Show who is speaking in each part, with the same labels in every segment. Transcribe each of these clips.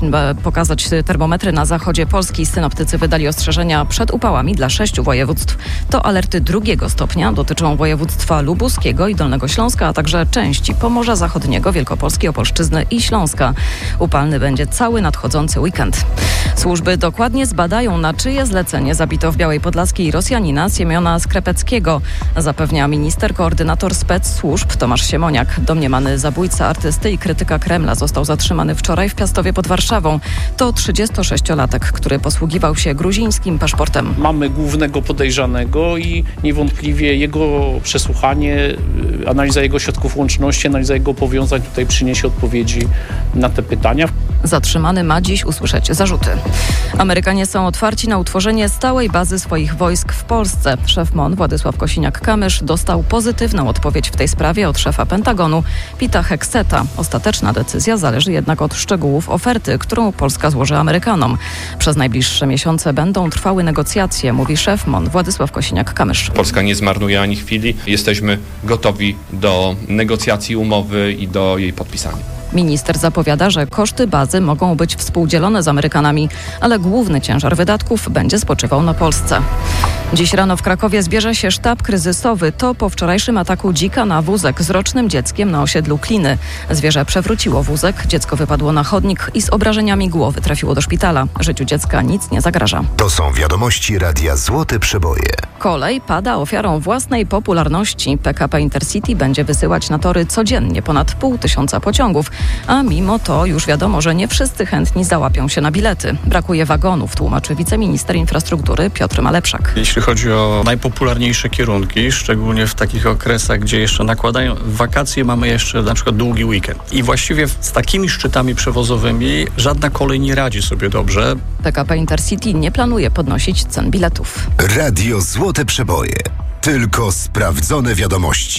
Speaker 1: pokazać termometry na zachodzie Polski. Synoptycy wydali ostrzeżenia przed upałami dla 6 województw. To alerty 2 stopnia. Dotyczą województwa lubuskiego i Dolnego Śląska, a także części Pomorza Zachodniego, Wielkopolski, Opolszczyzny i Śląska. Upalny będzie cały nadchodzący weekend. Służby dokładnie zbadają, na czyje zlecenie zabito w Białej Podlaskiej Rosjanina Siemiona Skrepeckiego, zapewnia minister koordynator spec-służb Tomasz Siemoniak. Domniemany zabójca artysty i krytyka Kremla został zatrzymany wczoraj w Piastowie pod Warszawą. To 36-latek, który posługiwał się gruzińskim paszportem.
Speaker 2: Mamy głównego podejrzanego i niewątpliwie jego przesłuchanie, analiza jego środków łączności, analiza jego powiązań tutaj przyniesie odpowiedzi na te pytania.
Speaker 1: Zatrzymany ma dziś usłyszeć zarzuty. Amerykanie są otwarci na utworzenie stałej bazy swoich wojsk w Polsce. Szef MON Władysław Kosiniak-Kamysz dostał pozytywną odpowiedź w tej sprawie od szefa Pentagonu Pita Hegseta. Ostateczna decyzja zależy jednak od szczegółów oferty, którą Polska złoży Amerykanom. Przez najbliższe miesiące będą trwały negocjacje, mówi szef MON Władysław Kosiniak-Kamysz.
Speaker 3: Polska nie zmarnuje ani chwili. Jesteśmy gotowi do negocjacji umowy i do jej podpisania.
Speaker 1: Minister zapowiada, że koszty bazy mogą być współdzielone z Amerykanami, ale główny ciężar wydatków będzie spoczywał na Polsce. Dziś rano w Krakowie zbierze się sztab kryzysowy. To po wczorajszym ataku dzika na wózek z rocznym dzieckiem na osiedlu Kliny. Zwierzę przewróciło wózek, dziecko wypadło na chodnik i z obrażeniami głowy trafiło do szpitala. Życiu dziecka nic nie zagraża.
Speaker 4: To są wiadomości Radia Złote Przeboje.
Speaker 1: Kolej pada ofiarą własnej popularności. PKP Intercity będzie wysyłać na tory codziennie ponad 500 pociągów, a mimo to już wiadomo, że nie wszyscy chętni załapią się na bilety. Brakuje wagonów, tłumaczy wiceminister infrastruktury Piotr Malepszak.
Speaker 5: Jeśli chodzi o najpopularniejsze kierunki, szczególnie w takich okresach, gdzie jeszcze nakładają wakacje, mamy jeszcze na przykład długi weekend. I właściwie z takimi szczytami przewozowymi żadna kolej nie radzi sobie dobrze.
Speaker 1: PKP Intercity nie planuje podnosić cen biletów.
Speaker 4: Radio Złote Przeboje. Tylko sprawdzone wiadomości.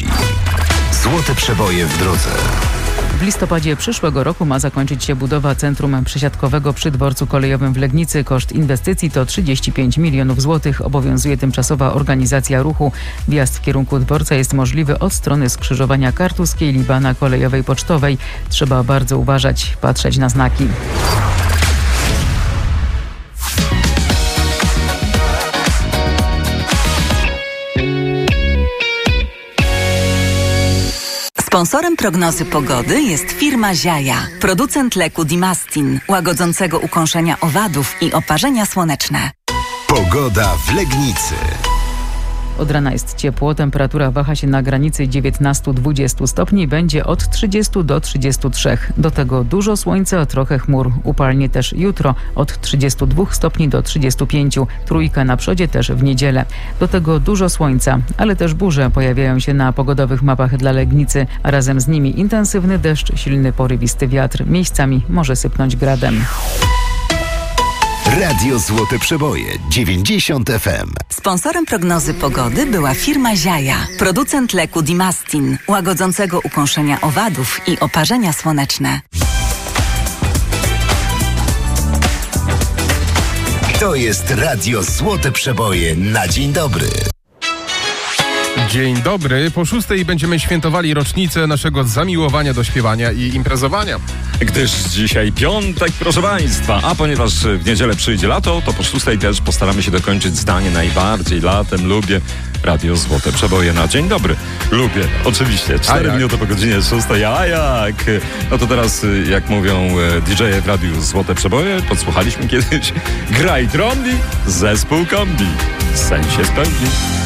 Speaker 4: Złote Przeboje w drodze.
Speaker 6: W listopadzie przyszłego roku ma zakończyć się budowa centrum przesiadkowego przy dworcu kolejowym w Legnicy. Koszt inwestycji to 35 milionów złotych. Obowiązuje tymczasowa organizacja ruchu. Wjazd w kierunku dworca jest możliwy od strony skrzyżowania Kartuskiej, Libana Kolejowej Pocztowej. Trzeba bardzo uważać, patrzeć na znaki.
Speaker 7: Sponsorem prognozy pogody jest firma Ziaja, producent leku Dimastin, łagodzącego ukąszenia owadów i oparzenia słoneczne.
Speaker 4: Pogoda w Legnicy.
Speaker 6: Od rana jest ciepło, temperatura waha się na granicy 19-20 stopni, będzie od 30 do 33. Do tego dużo słońca, trochę chmur. Upalnie też jutro od 32 stopni do 35. Trójka na przodzie też w niedzielę. Do tego dużo słońca, ale też burze pojawiają się na pogodowych mapach dla Legnicy, a razem z nimi intensywny deszcz, silny porywisty wiatr. Miejscami może sypnąć gradem.
Speaker 4: Radio Złote Przeboje 90 FM.
Speaker 7: Sponsorem prognozy pogody była firma Ziaja, producent leku Dimastin, łagodzącego ukąszenia owadów i oparzenia słoneczne.
Speaker 4: To jest Radio Złote Przeboje na dzień dobry.
Speaker 8: Dzień dobry. Po 6:00 będziemy świętowali rocznicę naszego zamiłowania do śpiewania i imprezowania.
Speaker 9: Gdyż dzisiaj piątek, proszę Państwa, a ponieważ w niedzielę przyjdzie lato, to po 6:00 też postaramy się dokończyć zdanie najbardziej latem lubię Radio Złote Przeboje na dzień dobry. Lubię, oczywiście, 4 minuty po godzinie 6:00, a jak? No to teraz, jak mówią DJ-e w Radiu Złote Przeboje, podsłuchaliśmy kiedyś Graj Trombi, zespół Kombi. Sen się spełni.